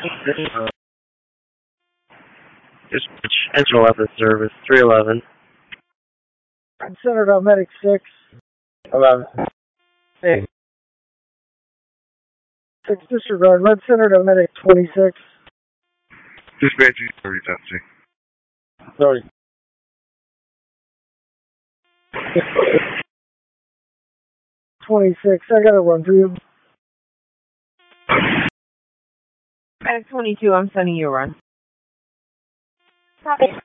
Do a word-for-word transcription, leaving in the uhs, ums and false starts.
Uh, Dispatch, engine eleven service, three eleven. Center to medic six. eleven. Hey. six disregard, lead center to medic twenty-six. Dispatch, thirty testing. Sorry. twenty-six, I gotta run through. Medic twenty-two, I'm sending you a run. Copy.